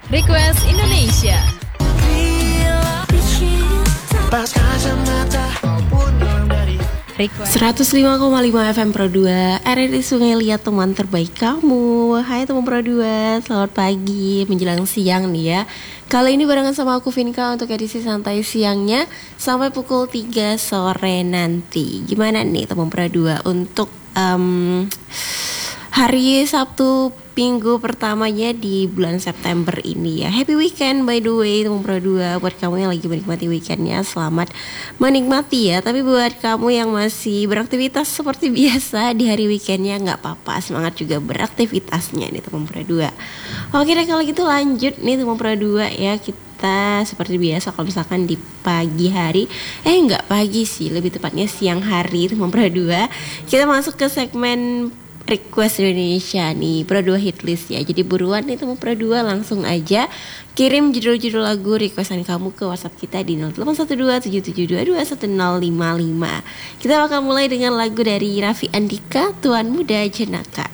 Request Indonesia. 105,5 FM Pro 2 RRI Sungai Liat, teman terbaik kamu. Hai teman Pro 2, selamat pagi menjelang siang nih ya. Kali ini barengan sama aku Vinka untuk edisi santai siangnya sampai pukul 3 sore nanti. Gimana nih teman Pro 2 untuk hari Sabtu minggu pertamanya di bulan September ini ya. Happy weekend by the way teman Pro 2. Buat kamu yang lagi menikmati weekendnya, selamat menikmati ya. Tapi buat kamu yang masih beraktivitas seperti biasa di hari weekendnya, gak apa-apa, semangat juga beraktivitasnya nih teman Pro 2. Oke deh, kalau gitu lanjut nih teman Pro 2 ya. Kita seperti biasa kalau misalkan di pagi hari, enggak pagi sih, lebih tepatnya siang hari teman Pro 2, kita masuk ke segmen Request Indonesia nih, Pro 2 Hitlist ya. Jadi buruan nih teman Pro 2, langsung aja kirim judul-judul lagu requestan kamu ke WhatsApp kita di 081277221055. Kita bakal mulai dengan lagu dari Raffi Andika, Tuan Muda Jenaka.